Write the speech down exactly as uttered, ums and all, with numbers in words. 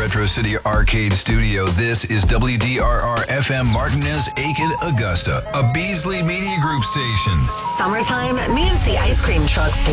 Retro City Arcade Studio. This is W D R R F M Martinez, Aiken, Augusta, a Beasley Media Group station. Summertime means the ice cream truck